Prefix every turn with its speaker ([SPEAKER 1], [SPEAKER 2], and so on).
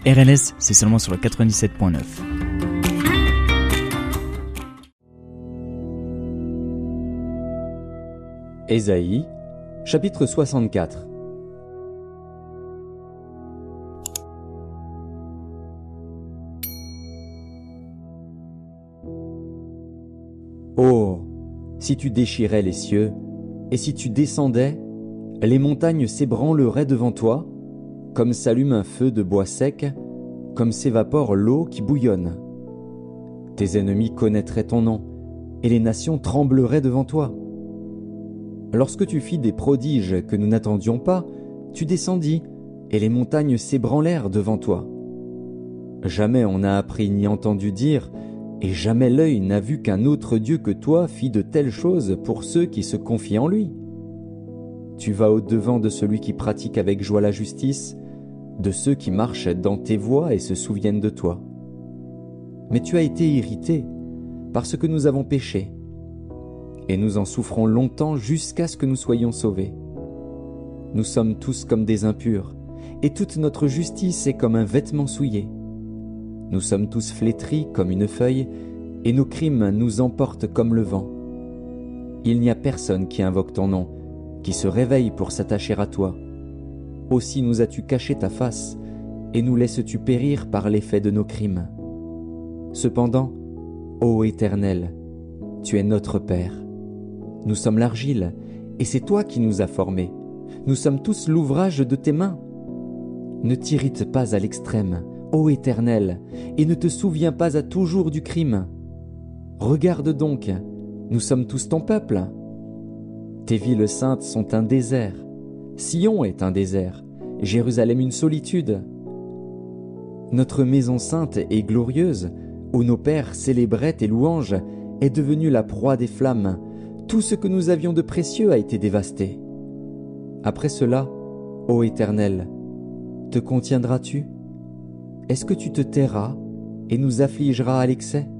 [SPEAKER 1] RLS, c'est seulement sur le 97.9.
[SPEAKER 2] Ésaïe, chapitre 64. Oh, si tu déchirais les cieux, et si tu descendais, les montagnes s'ébranleraient devant toi, comme s'allume un feu de bois sec, comme s'évapore l'eau qui bouillonne. Tes ennemis connaîtraient ton nom, et les nations trembleraient devant toi. Lorsque tu fis des prodiges que nous n'attendions pas, tu descendis, et les montagnes s'ébranlèrent devant toi. Jamais on n'a appris ni entendu dire, et jamais l'œil n'a vu qu'un autre Dieu que toi fit de telles choses pour ceux qui se confient en lui. Tu vas au-devant de celui qui pratique avec joie la justice, de ceux qui marchent dans tes voies et se souviennent de toi. Mais tu as été irrité parce que nous avons péché, et nous en souffrons longtemps jusqu'à ce que nous soyons sauvés. Nous sommes tous comme des impurs, et toute notre justice est comme un vêtement souillé. Nous sommes tous flétris comme une feuille, et nos crimes nous emportent comme le vent. Il n'y a personne qui invoque ton nom, qui se réveille pour s'attacher à toi. Aussi nous as-tu caché ta face, et nous laisses-tu périr par l'effet de nos crimes. Cependant, ô Éternel, tu es notre Père. Nous sommes l'argile, et c'est toi qui nous as formés. Nous sommes tous l'ouvrage de tes mains. Ne t'irrite pas à l'extrême, ô Éternel, et ne te souviens pas à toujours du crime. Regarde donc, nous sommes tous ton peuple. Tes villes saintes sont un désert. Sion est un désert, Jérusalem une solitude. Notre maison sainte et glorieuse, où nos pères célébraient tes louanges, est devenue la proie des flammes. Tout ce que nous avions de précieux a été dévasté. Après cela, ô Éternel, te contiendras-tu? Est-ce que tu te tairas et nous affligeras à l'excès?